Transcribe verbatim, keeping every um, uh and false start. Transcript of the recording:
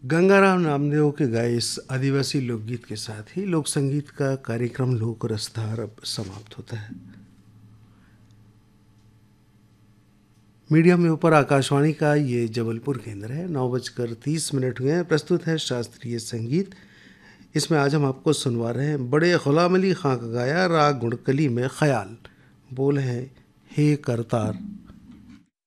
गंगाराम नामदेव के गाए इस आदिवासी लोकगीत के साथ ही लोक संगीत का कार्यक्रम लोक रसधार अब समाप्त होता है। मीडियम में ऊपर आकाशवाणी का ये जबलपुर केंद्र है। नौ बजकर तीस मिनट हुए हैं। प्रस्तुत है शास्त्रीय संगीत। इसमें आज हम आपको सुनवा रहे हैं बड़े गुलाम अली खां का गाया राग गुड़कली में ख्याल। बोल है हे करतार।